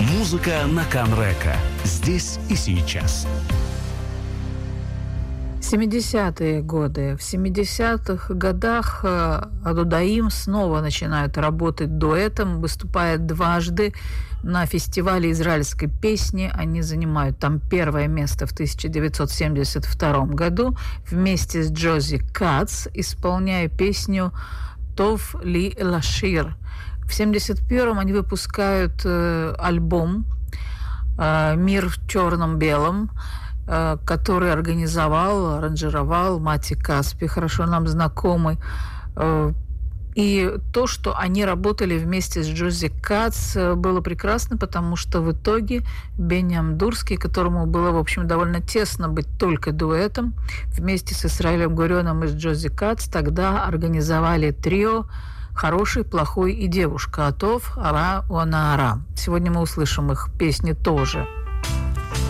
Музыка на Канрека. Здесь и сейчас. 70-е годы. В 70-х годах Адудаим снова начинают работать дуэтом, выступает дважды на фестивале израильской песни. Они занимают там первое место в 1972 году вместе с Джози Кац, исполняя песню «Тов ли лашир». В 1971-м они выпускают альбом «Мир в черном-белом», который организовал, аранжировал Мати Каспи, хорошо нам знакомый. И то, что они работали вместе с Джози Кац, было прекрасно, потому что в итоге Бениам Дурский, которому было, в общем, довольно тесно быть только дуэтом, вместе с Исраилем Гурионом и с Джози Кац тогда организовали трио «Хороший, плохой и девушка» Атов, Ара, Она, Ара. Сегодня мы услышим их песни тоже.